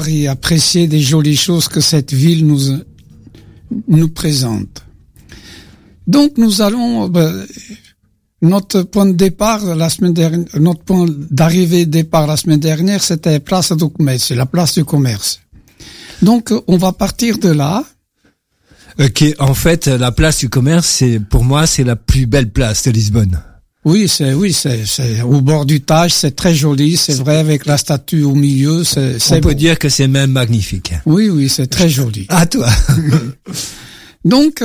voir et apprécier des jolies choses que cette ville nous présente. Donc nous allons, notre point de départ la semaine dernière, notre point d'arrivée départ la semaine dernière, c'était Place do Comércio, c'est la place du commerce. Donc on va partir de là. Qui est, en fait, la place du commerce, pour moi, c'est la plus belle place de Lisbonne. Oui, c'est au bord du Tage, c'est très joli, c'est vrai, avec la statue au milieu, on peut dire que c'est même magnifique. Oui, c'est très joli. À toi. Donc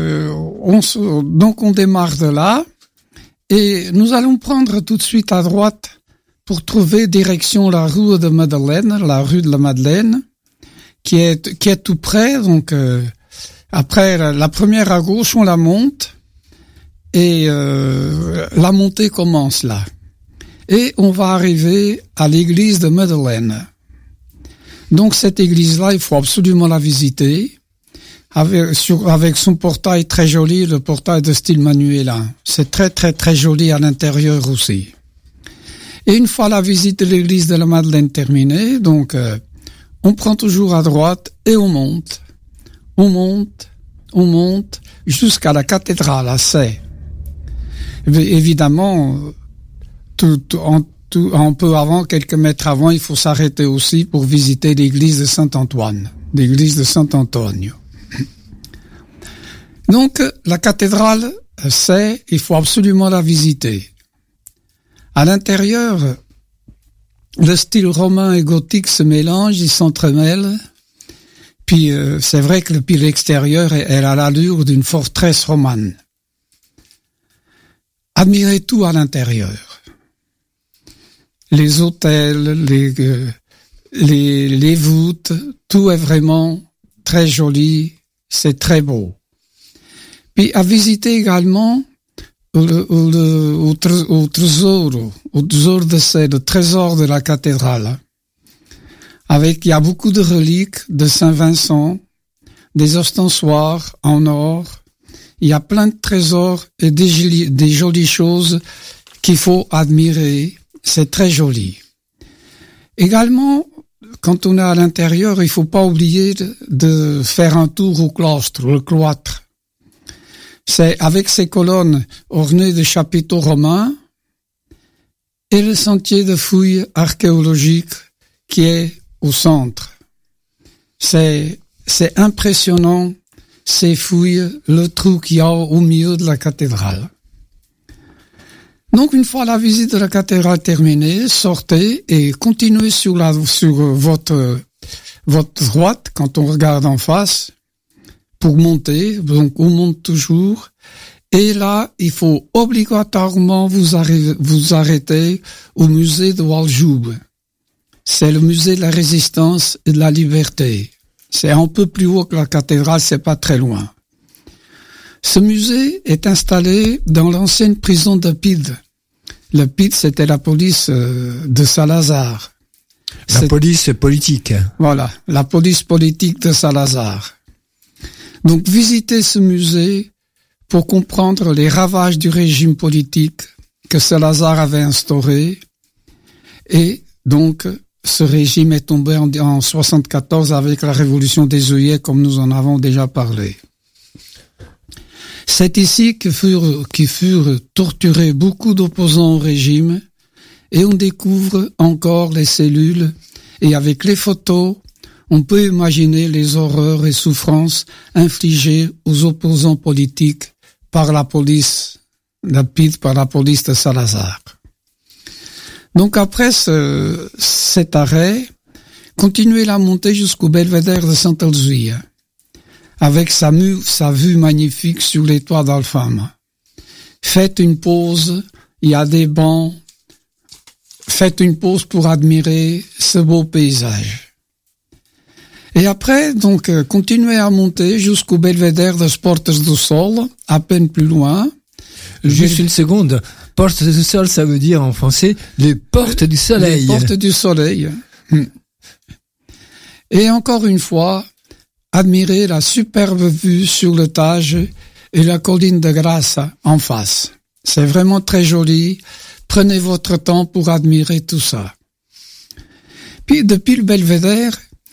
on démarre de là, et nous allons prendre tout de suite à droite pour trouver direction la rue de Madeleine, la rue de la Madeleine, qui est tout près, donc, après la première à gauche, on la monte. Et la montée commence là. Et on va arriver à l'église de Madeleine. Donc cette église-là, il faut absolument la visiter. Avec son portail très joli, le portail de style manuélin. C'est très très très joli à l'intérieur aussi. Et une fois la visite de l'église de la Madeleine terminée, donc on prend toujours à droite et on monte. On monte jusqu'à la cathédrale à Sais. Évidemment, un peu avant, quelques mètres avant, il faut s'arrêter aussi pour visiter l'église de Saint-Antoine, l'église de Saint-Antonio. Donc, la cathédrale, il faut absolument la visiter. À l'intérieur, le style romain et gothique se mélangent, ils s'entremêlent. Puis, c'est vrai que le pilier extérieur, elle a l'allure d'une forteresse romane. Admirez tout à l'intérieur. Les autels, les voûtes, tout est vraiment très joli, c'est très beau. Puis à visiter également au trésor de Sais, le trésor de la cathédrale. Il y a beaucoup de reliques de Saint-Vincent, des ostensoirs en or. Il y a plein de trésors et des jolies choses qu'il faut admirer. C'est très joli. Également, quand on est à l'intérieur, il faut pas oublier de faire un tour au le cloître. C'est avec ses colonnes ornées de chapiteaux romains et le sentier de fouilles archéologiques qui est au centre. C'est impressionnant. Ces fouilles, le trou qu'il y a au milieu de la cathédrale. Donc, une fois la visite de la cathédrale terminée, sortez et continuez sur votre droite quand on regarde en face pour monter. Donc, on monte toujours. Et là, il faut obligatoirement vous arrêter au musée de Waljoub. C'est le musée de la résistance et de la liberté. C'est un peu plus haut que la cathédrale, c'est pas très loin. Ce musée est installé dans l'ancienne prison de Pide. Le Pide, c'était la police de Salazar. La police politique. Voilà, la police politique de Salazar. Donc, visitez ce musée pour comprendre les ravages du régime politique que Salazar avait instauré. Et donc, ce régime est tombé en 74 avec la révolution des œillets, comme nous en avons déjà parlé. C'est ici que furent torturés beaucoup d'opposants au régime, et on découvre encore les cellules, et avec les photos, on peut imaginer les horreurs et souffrances infligées aux opposants politiques par la police de Salazar. Donc après cet arrêt, continuez la montée jusqu'au belvédère de Santa Luzia, avec sa vue magnifique sur les toits d'Alfama. Faites une pause, il y a des bancs, faites une pause pour admirer ce beau paysage. Et après, donc, continuez à monter jusqu'au belvédère de Portas do Sol, à peine plus loin. Juste une seconde. Portes du Sol, ça veut dire en français les portes du soleil. Les portes du soleil. Et encore une fois, admirez la superbe vue sur le Tage et la colline de Graça en face. C'est vraiment très joli. Prenez votre temps pour admirer tout ça. Puis depuis le belvédère,